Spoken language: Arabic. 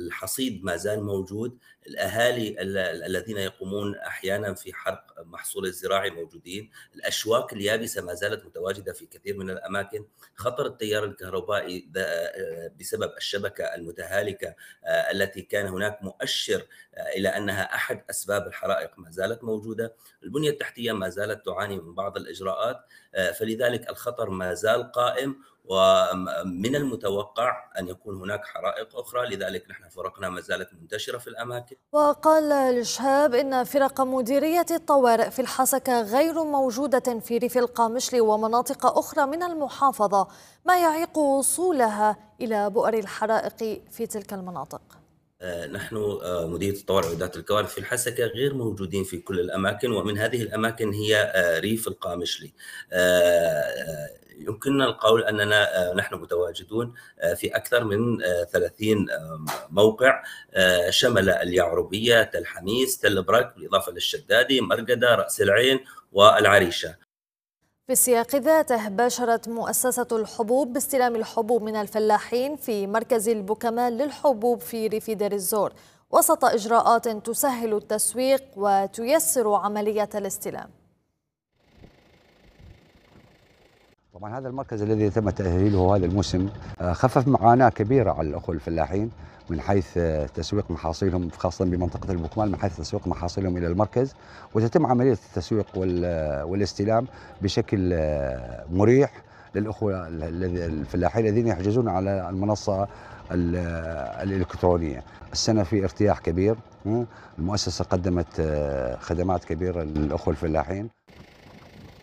الحصيد ما زال موجود، الأهالي الذين يقومون أحيانًا في حرق محصول الزراعي موجودين، الأشواك اليابسة ما زالت متواجدة في كثير من الأماكن، خطر التيار الكهربائي بسبب الشبكة المتهالكة التي كان هناك مؤشر إلى أنها أحد أسباب الحرائق ما زالت موجودة، البنية التحتية ما زالت تعاني من بعض الإجراءات، فلذلك الخطر ما زال قائم، ومن المتوقع أن يكون هناك حرائق أخرى، لذلك نحن فرقنا ما زالت منتشرة في الأماكن. وقال الشهاب إن فرق مديرية الطوارئ في الحسكة غير موجودة في ريف القامشلي ومناطق أخرى من المحافظة، ما يعيق وصولها إلى بؤر الحرائق في تلك المناطق. نحن مديرية الطوارئ وإدارة الكوارث في الحسكة غير موجودين في كل الأماكن، ومن هذه الأماكن هي ريف القامشلي. يمكننا القول أننا نحن متواجدون في أكثر من 30 موقع، شمل اليعربية، تل حميس، تل برك، بالإضافة للشدادي، مرقدة، رأس العين والعريشة. في السياق ذاته باشرت مؤسسة الحبوب باستلام الحبوب من الفلاحين في مركز البوكمال للحبوب في ريف دير الزور، وسط إجراءات تسهل التسويق وتيسر عملية الاستلام. طبعا هذا المركز الذي تم تأهيله هذا الموسم خفف معاناة كبيرة على الأخوة الفلاحين من حيث تسويق محاصيلهم، خاصة بمنطقة البوكمال، من حيث تسويق محاصيلهم إلى المركز، وتتم عملية التسويق والاستلام بشكل مريح للأخوة الفلاحين الذين يحجزون على المنصة الإلكترونية. السنة في ارتياح كبير، المؤسسة قدمت خدمات كبيرة للأخوة الفلاحين.